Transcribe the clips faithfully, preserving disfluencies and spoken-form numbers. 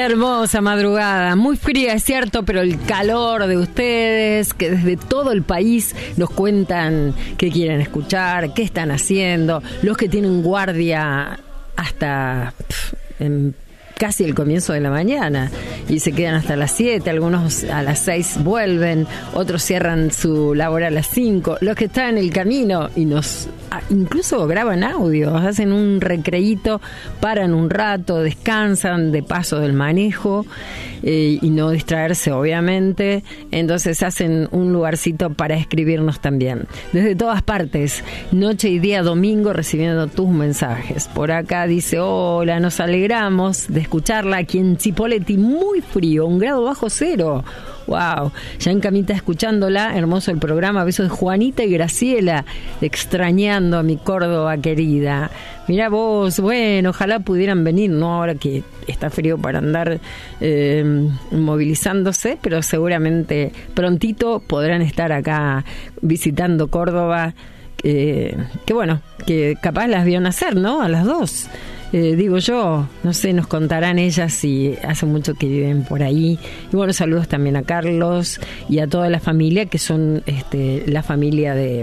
hermosa madrugada, muy fría es cierto, pero el calor de ustedes, que desde todo el país nos cuentan qué quieren escuchar, qué están haciendo, los que tienen guardia hasta pff, en casi el comienzo de la mañana y se quedan hasta las siete, algunos a las seis vuelven, otros cierran su labor a las cinco, los que están en el camino y nos incluso graban audios, hacen un recreíto, paran un rato, descansan de paso del manejo eh, y no distraerse obviamente, entonces hacen un lugarcito para escribirnos también desde todas partes, noche y día domingo recibiendo tus mensajes. Por acá dice: hola, nos alegramos de escucharla aquí en Chipoleti, muy frío, un grado bajo cero. Wow, ya en camita escuchándola, hermoso el programa, besos de Juanita y Graciela, extrañando a mi Córdoba querida. Mirá vos, bueno, ojalá pudieran venir, no ahora que está frío para andar eh, movilizándose, pero seguramente prontito podrán estar acá visitando Córdoba, eh, que bueno, que capaz las vio nacer, ¿no? A las dos. Eh, digo yo, no sé, nos contarán ellas si hace mucho que viven por ahí. Y bueno, saludos también a Carlos y a toda la familia, que son este, la familia de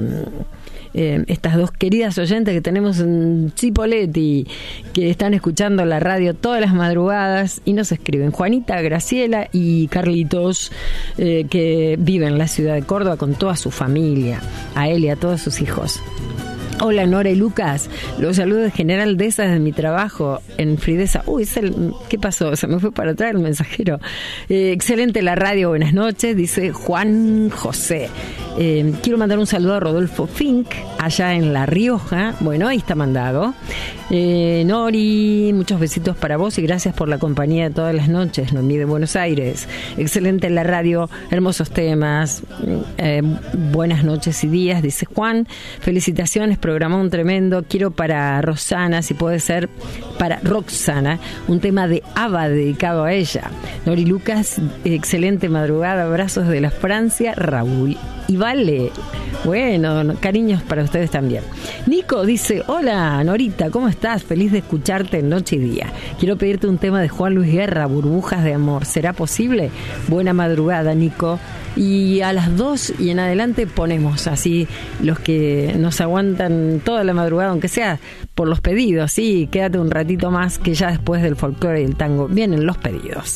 eh, estas dos queridas oyentes que tenemos en Chipoleti, que están escuchando la radio todas las madrugadas y nos escriben: Juanita, Graciela y Carlitos, eh, que viven en la ciudad de Córdoba con toda su familia, a él y a todos sus hijos. Hola Nora y Lucas, los saludos de General Deza desde mi trabajo en Fridesa. Uy, es el, ¿qué pasó? Se me fue para atrás el mensajero. Eh, excelente la radio, buenas noches, dice Juan José. Eh, quiero mandar un saludo a Rodolfo Fink, allá en La Rioja. Bueno, ahí está mandado. Eh, Nori, muchos besitos para vos y gracias por la compañía de todas las noches. Noemí de Buenos Aires. Excelente la radio, hermosos temas. Eh, buenas noches y días, dice Juan. Felicitaciones, programón tremendo. Quiero para Rosana, si puede ser para Roxana, un tema de ABBA dedicado a ella. Nori Lucas, excelente madrugada, abrazos de la Francia, Raúl y Vale. Bueno, cariños para ustedes también. Nico dice: hola Norita, ¿cómo estás? Feliz de escucharte en noche y día. Quiero pedirte un tema de Juan Luis Guerra, Burbujas de Amor. ¿Será posible? Buena madrugada, Nico. Y a las dos y en adelante ponemos así los que nos aguantan toda la madrugada, aunque sea por los pedidos. Sí, quédate un ratito más, que ya después del folclore y el tango vienen los pedidos.